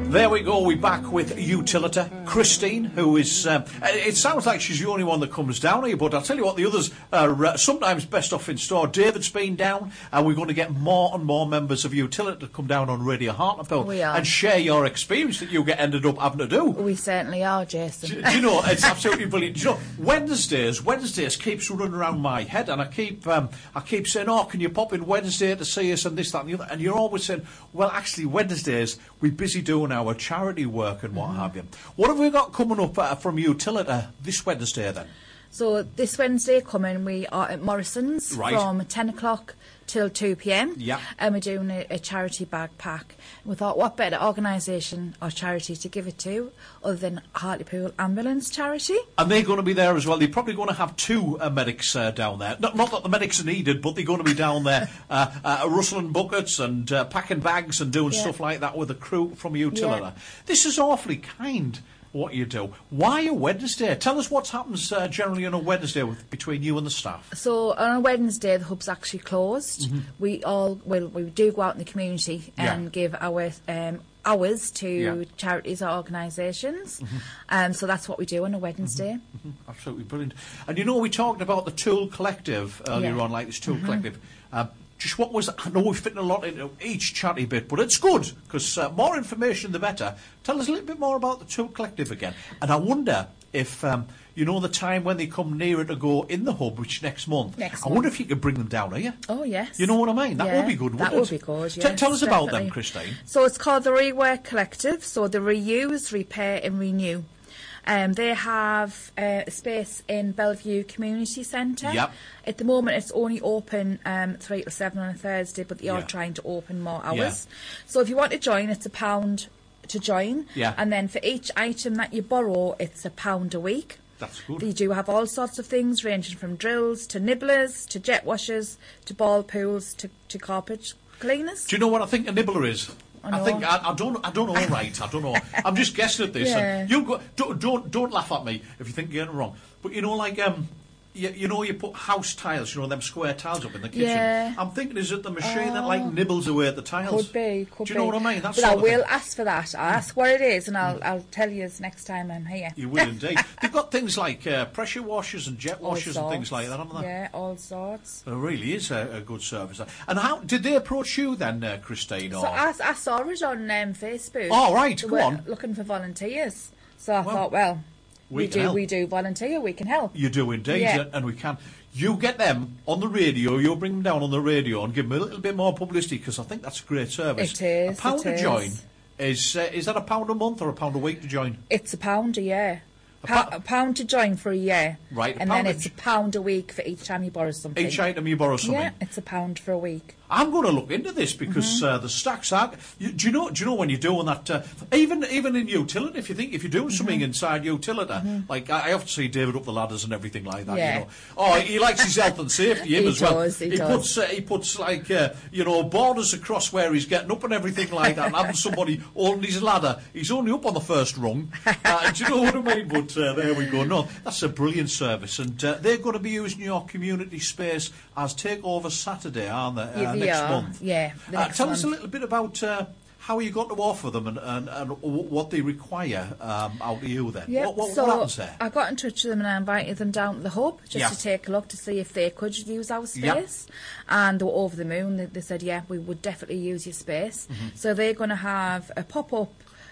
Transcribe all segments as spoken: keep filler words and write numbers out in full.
There we go, we're back with Utilita, Christine, who is, um, it sounds like she's the only one that comes down here, but I'll tell you what, the others are uh, sometimes best off in store. David's been down, and we're going to get more and more members of Utilita to come down on Radio Hartlepool We are. and share your experience that you get ended up having to do. We certainly are, Jason. Do, do you know, it's absolutely brilliant. Do you know, Wednesdays, Wednesdays keeps running around my head, and I keep, um, I keep saying, oh, can you pop in Wednesday to see us and this, that and the other, and you're always saying, well, actually, Wednesdays, we're busy doing our charity work and what mm-hmm. have you. What have we got coming up uh, from Utilita this Wednesday then? So this Wednesday coming, we are at Morrison's right. from ten o'clock till two p.m. Yeah. And we're doing a, a charity bag pack. We thought, what better organisation or charity to give it to other than Hartlepool Ambulance Charity? And they're going to be there as well. They're probably going to have two uh, medics uh, down there. Not, not that the medics are needed, but they're going to be down there uh, uh, rustling buckets and uh, packing bags and doing yeah. stuff like that with a crew from Utilita. Yeah. This is awfully kind. What you do. Why a Wednesday? Tell us what happens uh, generally on a Wednesday with, between you and the staff. So on a Wednesday, the hub's actually closed. Mm-hmm. We all well, we do go out in the community and yeah. give our um, hours to yeah. charities or organisations. Mm-hmm. Um, so that's what we do on a Wednesday. Mm-hmm. Mm-hmm. Absolutely brilliant. And you know, we talked about the Tool Collective earlier yeah. on, like this Tool mm-hmm. Collective. Uh, Just what was, I know we're fitting a lot into each charity bit, but it's good, because uh, more information the better. Tell us a little bit more about the Tool Collective again. And I wonder if, um, you know, the time when they come nearer to go in the hub, which next month, next I month. wonder if you could bring them down, are you? Oh, yes. You know what I mean? That yeah, would be good, wouldn't that it? That would be good, yes. T- tell us definitely. about them, Christine. So it's called the Rework Collective, so the reuse, repair and renew. Um, they have uh, a space in Bellevue Community Centre. Yep. At the moment, it's only open um, three till seven on a Thursday, but they are yeah. trying to open more hours. Yeah. So if you want to join, it's a pound to join. Yeah. And then for each item that you borrow, it's a pound a week. That's good. They do have all sorts of things, ranging from drills to nibblers to jet washers to ball pools to, to carpet cleaners. Do you know what I think a nibbler is? I, I think I, I don't. I don't know. Right, I don't know. I'm just guessing at this. Yeah. And you go, don't, don't don't laugh at me if you think you're getting it wrong. But you know, like um, you, you know, you put house tiles. You know, them square tiles up in the kitchen. Yeah. I'm thinking, is it the machine oh. that like nibbles away at the tiles? Could be. Could Do you be. know what I mean? That's but I will thing. ask for that. I'll ask what it is, and I'll I'll tell you next time I'm here. You will indeed. They've got things like uh, pressure washers and jet all washers sorts. and things like that, haven't they? Yeah, all sorts. It really is a, a good service. And how did they approach you then, uh, Christine? Or? So I, I saw it on um, Facebook. Oh right, they go were on. Looking for volunteers. So I well, thought, well, we, we do help. we do volunteer. We can help. You do indeed, yeah. and we can. You get them on the radio, you'll bring them down on the radio and give them a little bit more publicity, because I think that's a great service. It is. A pound it to is. join, is uh, is that a pound a month or a pound a week to join? It's a pound a year. A, Pa- pa- a pound to join for a year. Right, a and pound then a it's j- a pound a week for each time you borrow something. Each item you borrow something. Yeah, it's a pound for a week. I'm going to look into this because mm-hmm. uh, the stacks are. You, do you know? Do you know when you're doing that? Uh, even even in Utilita, if you think if you're doing something mm-hmm. inside Utilita, mm-hmm. like I, I often see David up the ladders and everything like that. Yeah. You know, oh, he likes his health and safety him he as well. Does, he, he does. puts uh, he puts like uh, you know borders across where he's getting up and everything like that. And having somebody holding his ladder, he's only up on the first rung. Uh, do you know what I mean? But uh, there we go. No, that's a brilliant service, and uh, they're going to be using your community space as Takeover Saturday, aren't they? Uh, Yeah, they next are. month. Yeah. Uh, tell us a little bit about uh, how you got to offer them and, and, and what they require um, out of you then. Yep. What, what, so what happens there? I got in touch with them and I invited them down to the hub just yeah. to take a look to see if they could use our space. Yep. And they were over the moon. They, they said, yeah, we would definitely use your space. Mm-hmm. So they're going to have a pop-up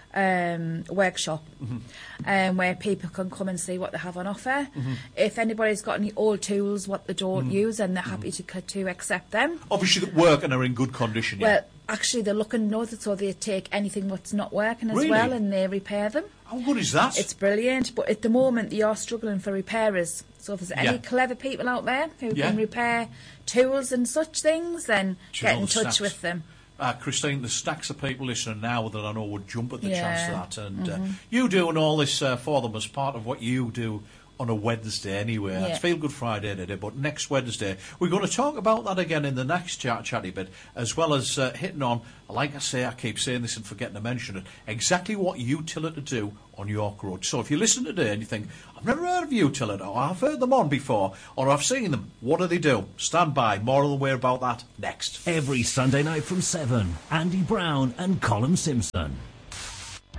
um, workshop mm-hmm. um, where people can come and see what they have on offer. Mm-hmm. If anybody's got any old tools what they don't mm-hmm. use, and they're happy mm-hmm. to to accept them. Obviously, that work and are in good condition. Well, yeah. actually, they're looking north, so they take anything that's not working as really? well, and they repair them. How good is that? It's brilliant, but at the moment they are struggling for repairers. So if there's any yeah. clever people out there who yeah. can repair tools and such things, then Do you get know in the touch stacks? with them. Uh, Christine, the stacks of people listening now that I know would jump at the Yeah. chance of that. And mm-hmm. uh, you doing all this uh, for them as part of what you do on a Wednesday anyway. Yeah. It's Feel Good Friday today, but next Wednesday we're going to talk about that again in the next chat chatty bit, as well as uh, hitting on, like I say, I keep saying this and forgetting to mention it, exactly what Utilita do on York Road. So if you listen today and you think, I've never heard of Utilita, or I've heard them on before, or I've seen them, what do they do? Stand by, more on the way about that next. Every Sunday night from seven, Andy Brown and Colin Simpson.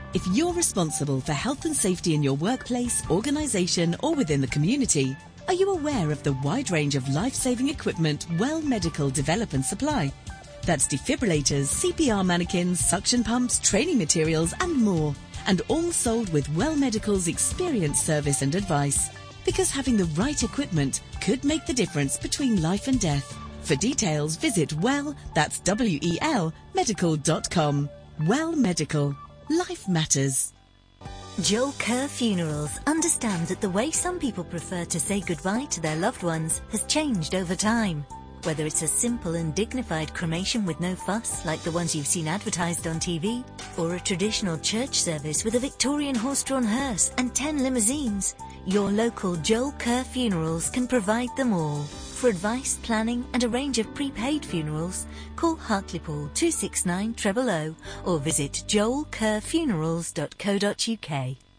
If you're responsible for health and safety in your workplace, organisation or within the community, are you aware of the wide range of life-saving equipment Well Medical develop and supply? That's defibrillators, C P R mannequins, suction pumps, training materials and more. And all sold with Well Medical's experience, service and advice. Because having the right equipment could make the difference between life and death. For details, visit Well, that's W E L, medical dot com. Well Medical. Life matters. Joel Kerr Funerals understand that the way some people prefer to say goodbye to their loved ones has changed over time. Whether it's a simple and dignified cremation with no fuss, like the ones you've seen advertised on T V, or a traditional church service with a Victorian horse-drawn hearse and ten limousines, your local Joel Kerr Funerals can provide them all. For advice, planning and a range of prepaid funerals, call Hartlepool two six nine zero zero zero or visit joel kerr funerals dot co dot uk.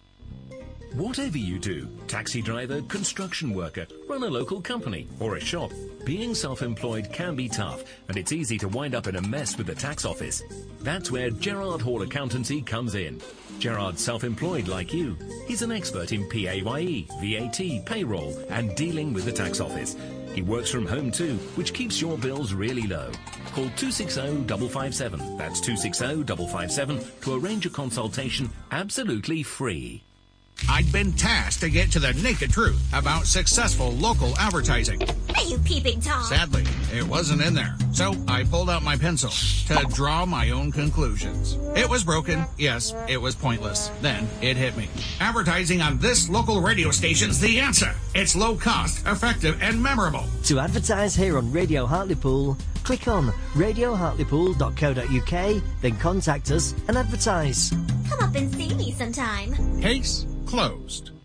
Whatever you do, taxi driver, construction worker, run a local company or a shop, being self-employed can be tough and it's easy to wind up in a mess with the tax office. That's where Gerard Hall Accountancy comes in. Gerard's self-employed like you. He's an expert in P A Y E, V A T, payroll and dealing with the tax office. He works from home too, which keeps your bills really low. Call two six zero five five seven, that's two six zero five five seven, to arrange a consultation absolutely free. I'd been tasked to get to the naked truth about successful local advertising. Are you peeping Tom? Sadly, it wasn't in there. So I pulled out my pencil to draw my own conclusions. It was broken. Yes, it was pointless. Then it hit me. Advertising on this local radio station's the answer. It's low cost, effective, and memorable. To advertise here on Radio Hartlepool, click on radio hartlepool dot co dot uk, then contact us and advertise. Come up and see me sometime. Case closed.